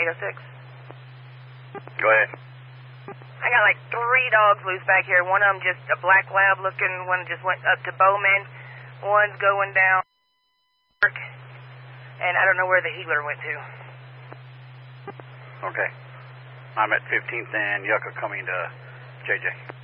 306. Go ahead. I got like 3 dogs loose back here. One of them just a black lab looking. One just went up to Bowman. One's going down. And I don't know where the healer went to. Okay. I'm at 15th and Yucca coming to JJ.